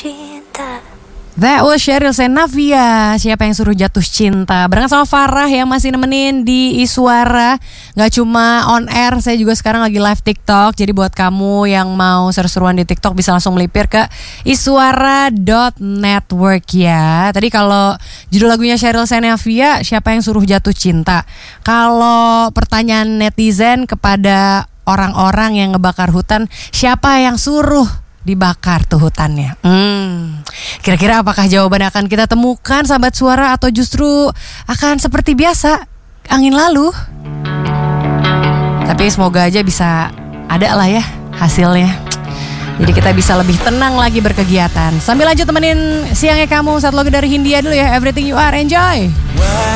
cinta. That was Sheryl Senavia, siapa yang suruh jatuh cinta. Barengan sama Farah yang masih nemenin di Iswara. Gak cuma on air, saya juga sekarang lagi live TikTok. Jadi buat kamu yang mau seru-seruan di TikTok bisa langsung melipir ke iswara.network ya. Tadi kalau judul lagunya Sheryl Senavia, siapa yang suruh jatuh cinta. Kalau pertanyaan netizen kepada orang-orang yang ngebakar hutan, siapa yang suruh dibakar tuh hutannya? Kira-kira apakah jawaban akan kita temukan sahabat suara, atau justru akan seperti biasa angin lalu? Tapi semoga aja bisa ada lah ya hasilnya. Jadi kita bisa lebih tenang lagi berkegiatan. Sambil lanjut temenin siangnya kamu, satu lagu dari Hindia dulu ya, Everything You Are, enjoy.